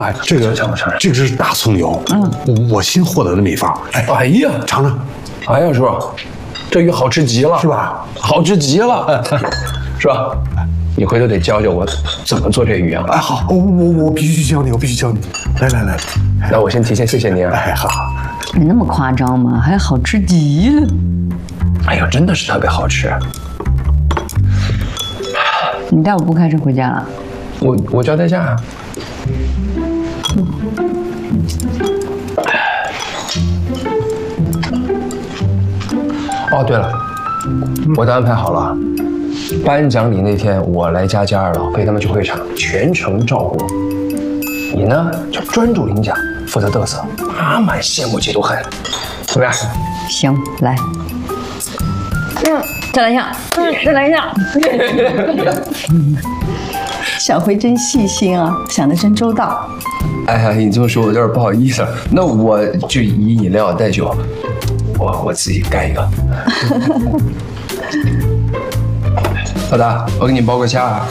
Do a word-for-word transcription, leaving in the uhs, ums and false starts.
哎，这个这个是大葱油，嗯，我新获得的秘方。哎， 哎呀， 尝尝。 哎呀，叔，这鱼好吃极了， 是吧？ 好吃极了，是吧？你回头得教教我怎么做这鱼啊！ 哎，好，我我我必须教你，我必须教你。来来来， 那我先提前谢谢您啊！ 哎，好。 你那么夸张吗？还好吃极了。 哎呀，真的是特别好吃。 你待会不开车回家了？ 我我叫代驾啊。哦，对了，我都安排好了，颁奖礼那天我来家家二老，陪他们去会场，全程照顾。你呢，就专注领奖，负责嘚瑟，满满羡慕嫉妒恨，怎么样？ 行，来。嗯，再来一下，嗯，再来一下。 小辉真细心啊，想得真周到。 哎呀，你这么说，我有点不好意思了。那我就以饮料代酒，我我自己干一个。老大，我给你包个虾啊。